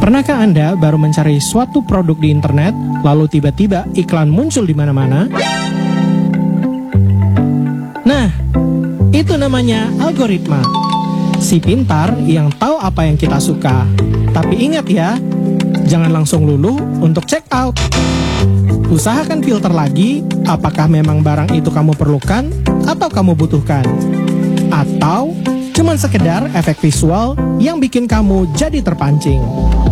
Pernahkah Anda baru mencari suatu produk di internet, lalu tiba-tiba iklan muncul di mana-mana? Nah, itu namanya algoritma. Si pintar yang tahu apa yang kita suka. Tapi ingat ya, jangan langsung luluh untuk check out. Usahakan filter lagi, apakah memang barang itu kamu perlukan atau kamu butuhkan. Atau cuman sekedar efek visual yang bikin kamu jadi terpancing.